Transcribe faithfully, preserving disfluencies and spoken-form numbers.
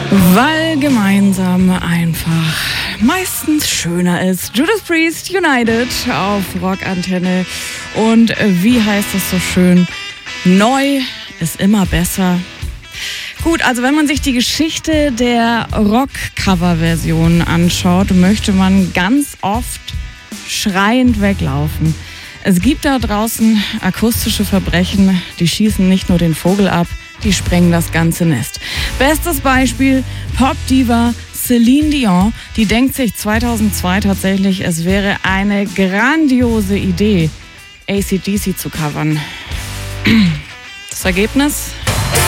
Weil gemeinsam einfach meistens schöner ist. Judas Priest, United auf Rockantenne. Und wie heißt es so schön? Neu ist immer besser. Gut, also wenn man sich die Geschichte der Rock-Cover-Version anschaut, möchte man ganz oft schreiend weglaufen. Es gibt da draußen akustische Verbrechen, die schießen nicht nur den Vogel ab, die sprengen das ganze Nest. Bestes Beispiel, Pop-Diva Celine Dion, die denkt sich zweitausendzwei tatsächlich, es wäre eine grandiose Idee, A C D C zu covern. Das Ergebnis?